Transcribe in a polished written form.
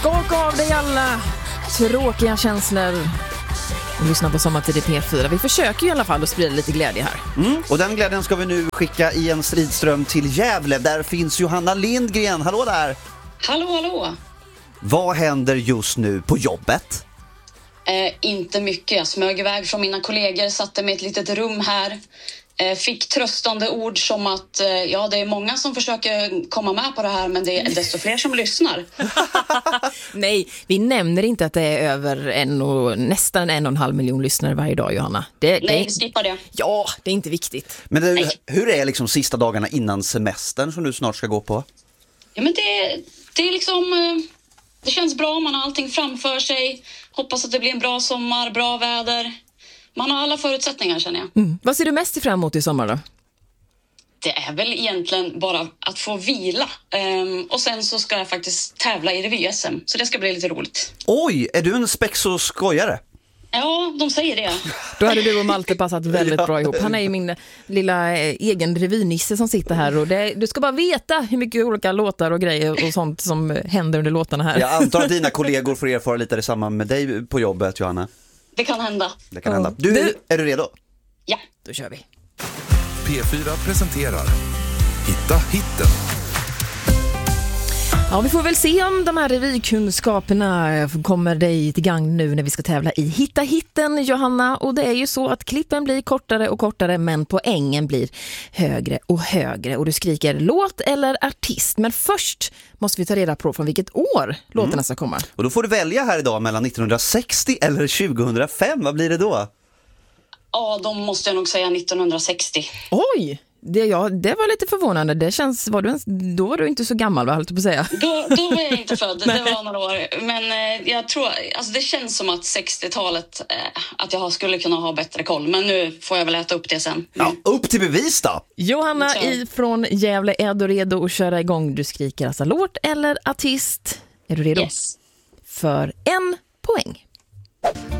Skaka av dig alla tråkiga känslor och lyssna på Sommartid i P4. Vi försöker ju i alla fall att sprida lite glädje här. Och den glädjen ska vi nu skicka i en stridström till Gävle. Där finns Johanna Lindgren. Hallå där! Hallå. Vad händer just nu på jobbet? Inte mycket. Jag smög iväg från mina kollegor, satte mig i ett litet rum här. Fick tröstande ord som att det är många som försöker komma med på det här, men det är desto fler som lyssnar. Nej, vi nämner inte att det är över nästan 1,5 miljon lyssnare varje dag, Johanna. Vi skippar det. Ja, det är inte viktigt. Men hur är liksom sista dagarna innan semestern som du snart ska gå på? Ja, men det är liksom... Det känns bra, man har allting framför sig. Hoppas att det blir en bra sommar, bra väder. Man har alla förutsättningar, känner jag. Vad ser du mest fram emot i sommar då? Det är väl egentligen bara att få vila. Och sen så ska jag faktiskt tävla i revy-SM. Så det ska bli lite roligt. Oj, är du en spex och skojare? Ja, de säger det. Då hade du och Malte passat väldigt bra ihop. Han är ju min lilla egen revynisse som sitter här. Och du ska bara veta hur mycket olika låtar och grejer och sånt som händer under låtarna här. Jag antar att dina kollegor får erfara lite detsamma med dig på jobbet, Johanna. Det kan hända. Det kan hända. Är du redo? Ja. Då kör vi. P4 presenterar Hitta hitten. Ja, vi får väl se om de här revykunskaperna kommer dig till gang nu när vi ska tävla i Hitta hitten, Johanna. Och det är ju så att klippen blir kortare och kortare, men poängen blir högre och högre. Och du skriker låt eller artist. Men först måste vi ta reda på från vilket år låtarna ska komma. Och då får du välja här idag mellan 1960 eller 2005. Vad blir det då? Ja, då måste jag nog säga 1960. Oj! Det var lite förvånande. Det känns, då var du inte så gammal, vad höll du på att säga? Då var jag inte född, det var några år. Men jag tror, alltså det känns som att 60-talet, att jag skulle kunna ha bättre koll. Men nu får jag väl äta upp det sen. Ja, upp till bevis då! Johanna från Gävle, är du redo att köra igång? Du skriker alltså låt eller artist. Är du redo? Yes. För 1 poäng.